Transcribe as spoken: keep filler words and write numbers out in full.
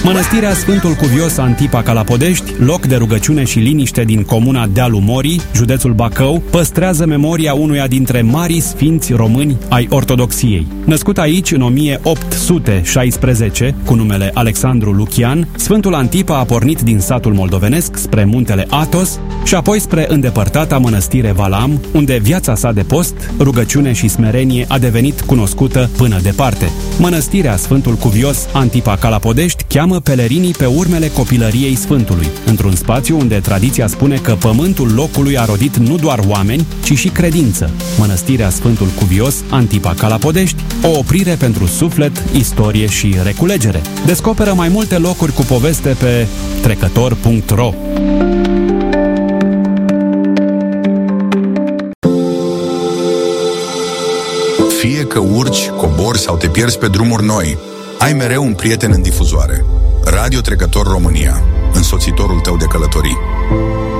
Mănăstirea Sfântul Cuvios Antipa Calapodești, loc de rugăciune și liniște din comuna Dealul Morii, județul Bacău, păstrează memoria unuia dintre marii sfinți români ai ortodoxiei. Născut aici în o mie opt sute șaisprezece, cu numele Alexandru Lucian, Sfântul Antipa a pornit din satul moldovenesc spre muntele Athos și apoi spre îndepărtata mănăstire Valam, unde viața sa de post, rugăciune și smerenie a devenit cunoscută până departe. Mănăstirea Sfântul Cuvios Antipa Calapodești cheamă pelerinii pe urmele copilăriei Sfântului, într-un spațiu unde tradiția spune că pământul locului a rodit nu doar oameni, ci și credință. Mănăstirea Sfântul Cuvios Antipa Calapodești, o oprire pentru suflet, istorie și reculegere. Descoperă mai multe locuri cu poveste pe trecător punct ro. Fie că urci, cobori sau te pierzi pe drumuri noi, ai mereu un prieten în difuzoare. Radio Trecător România, însoțitorul tău de călătorii.